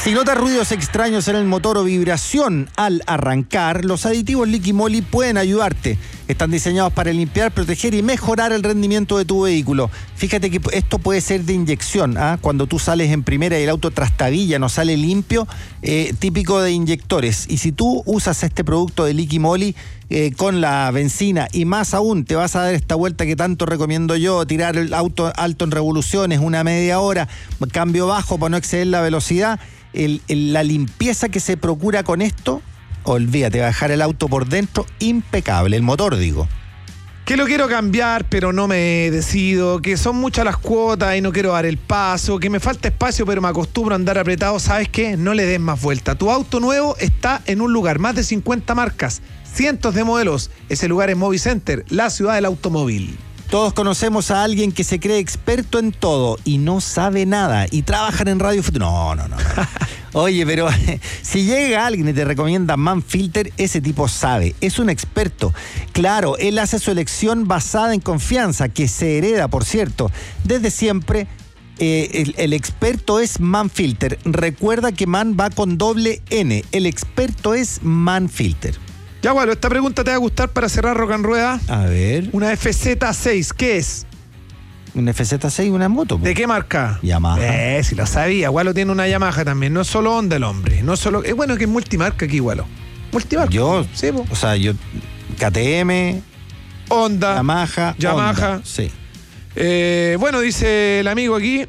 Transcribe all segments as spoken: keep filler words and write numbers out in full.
Si notas ruidos extraños en el motor o vibración al arrancar, los aditivos Liqui Moly pueden ayudarte. Están diseñados para limpiar, proteger y mejorar el rendimiento de tu vehículo. Fíjate que esto puede ser de inyección, ¿ah? Cuando tú sales en primera y el auto trastabilla, no sale limpio, eh, típico de inyectores. Y si tú usas este producto de Liqui Moly eh, con la benzina y más aún te vas a dar esta vuelta que tanto recomiendo yo, tirar el auto alto en revoluciones, una media hora, cambio bajo para no exceder la velocidad, el, el, la limpieza que se procura con esto, olvídate, bajar el auto por dentro, impecable, el motor digo. Que lo quiero cambiar, pero no me decido, que son muchas las cuotas y no quiero dar el paso, que me falta espacio, pero me acostumbro a andar apretado. ¿Sabes qué? No le des más vuelta. Tu auto nuevo está en un lugar, más de cincuenta marcas, cientos de modelos. Ese lugar es Movicenter, la ciudad del automóvil. Todos conocemos a alguien que se cree experto en todo y no sabe nada y trabajan en Radio Futuro. No, no, no. no. Oye, pero si llega alguien y te recomienda Manfilter, ese tipo sabe, es un experto. Claro, él hace su elección basada en confianza, que se hereda, por cierto. Desde siempre, eh, el, el experto es Manfilter. Recuerda que Man va con doble N. El experto es Manfilter. Ya, bueno, esta pregunta te va a gustar para cerrar Rock and Rueda. A ver. Una F Z seis, ¿qué es? Una F Z seis, una moto. ¿De qué marca? Yamaha. Eh, si lo sabía. Gualo tiene una Yamaha también. No es solo Honda el hombre. No solo. Es bueno que es multimarca aquí, Gualo. Multimarca. Yo, sí, po. O sea, yo. K T M. Honda. Yamaha. Yamaha. Honda, sí. Eh, bueno, dice el amigo aquí.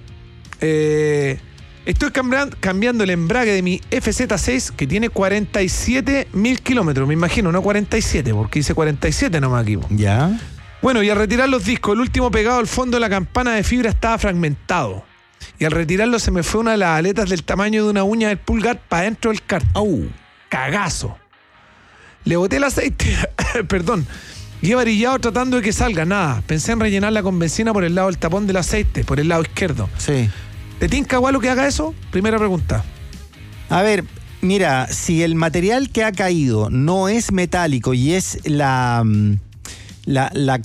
Eh, estoy cambiando, cambiando el embrague de mi F Z seis que tiene cuarenta y siete mil kilómetros. Me imagino, no cuarenta y siete, porque dice cuarenta y siete nomás aquí. Ya. Bueno, y al retirar los discos, el último pegado al fondo de la campana de fibra estaba fragmentado. Y al retirarlo se me fue una de las aletas del tamaño de una uña del pulgar para dentro del cárter. ¡Au! Cagazo. Le boté el aceite, perdón, y he varillado tratando de que salga. Nada, pensé en rellenarla con benzina por el lado del tapón del aceite, por el lado izquierdo. Sí. ¿Te tinca, Gualo, que haga eso? Primera pregunta. A ver, mira, si el material que ha caído no es metálico y es la... La, la,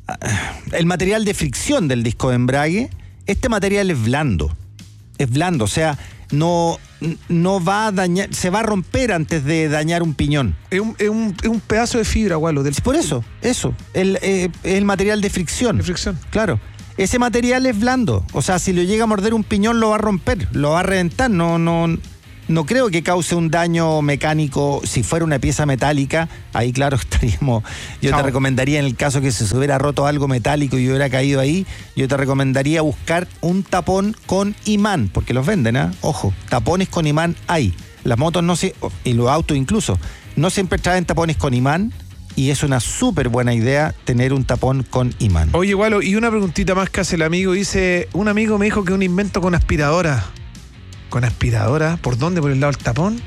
el material de fricción del disco de embrague, este material es blando, es blando, o sea, no, no va a dañar, se va a romper antes de dañar un piñón. Es un, es un, es un pedazo de fibra, Gualo. Del... Sí, por eso, eso, el, eh, el material de fricción. De fricción. Claro, ese material es blando, o sea, si lo llega a morder un piñón lo va a romper, lo va a reventar, no, no... No creo que cause un daño mecánico. Si fuera una pieza metálica, ahí claro estaríamos. Yo Chao. Te recomendaría, en el caso que se hubiera roto algo metálico y hubiera caído ahí, yo te recomendaría buscar un tapón con imán, porque los venden, ¿eh? Ojo, tapones con imán hay. Las motos no se, y los autos incluso, no siempre traen tapones con imán. Y es una súper buena idea tener un tapón con imán. Oye, Gualo, y una preguntita más que hace el amigo. Dice, un amigo me dijo que un invento con aspiradora. ¿Con aspiradora? ¿Por dónde? ¿Por el lado del tapón?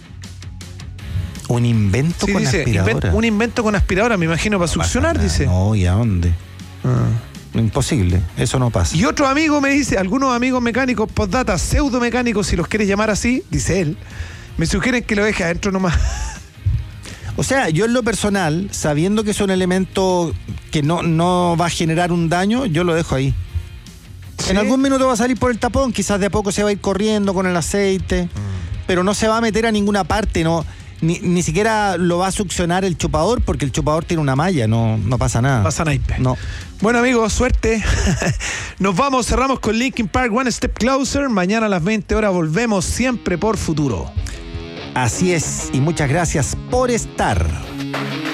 ¿Un invento sí, con dice, aspiradora? Invent, un invento con aspiradora, me imagino, para No succionar, pasa nada. dice. No, ¿y a dónde? Ah. Imposible, eso no pasa. Y otro amigo me dice, algunos amigos mecánicos, postdata, pseudomecánicos, si los quieres llamar así, dice él, me sugieren que lo deje adentro nomás. O sea, yo en lo personal, sabiendo que es un elemento que no, no va a generar un daño, yo lo dejo ahí. ¿Sí? En algún minuto va a salir por el tapón, quizás de a poco se va a ir corriendo con el aceite, mm. pero no se va a meter a ninguna parte, no, ni, ni siquiera lo va a succionar el chupador, porque el chupador tiene una malla, no, no pasa nada. Pasa naipe. No. Bueno, amigos, suerte. Nos vamos, cerramos con Linkin Park, One Step Closer. Mañana a las veinte horas volvemos, siempre por Futuro. Así es, y muchas gracias por estar.